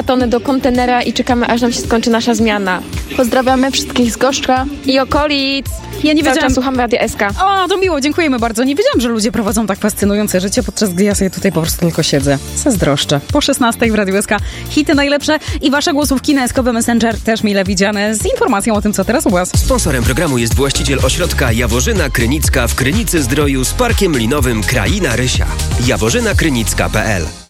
kartony do kontenera i czekamy, aż nam się skończy nasza zmiana. Pozdrawiamy wszystkich z Gorzcza I okolic. Ja nie Cały wiedziałam. czas słuchamy Radia SK. O, to miło, dziękujemy bardzo. Nie wiedziałam, że ludzie prowadzą tak fascynujące życie, podczas gdy ja sobie tutaj po prostu tylko siedzę. Zazdroszczę. Po 16 w Radiu SK hity najlepsze i wasze głosówki na SKB Messenger też mile widziane z informacją o tym, co teraz u was. Sponsorem programu jest właściciel ośrodka Jaworzyna Krynicka w Krynicy Zdroju z parkiem linowym Kraina Rysia. jaworzynakrynicka.pl